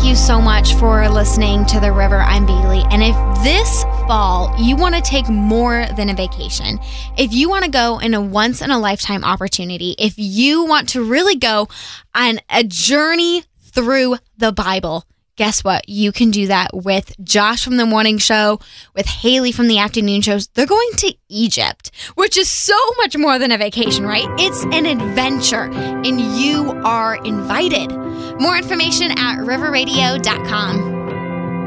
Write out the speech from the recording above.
thank you so much for listening to The River. I'm Bailey. And if this fall you want to take more than a vacation, if you want to go in a once-in-a-lifetime opportunity, if you want to really go on a journey through the Bible, guess what? You can do that with Josh from the morning show, with Haley from the afternoon shows. They're going to Egypt, which is so much more than a vacation, right? It's an adventure, and you are invited. More information at riverradio.com.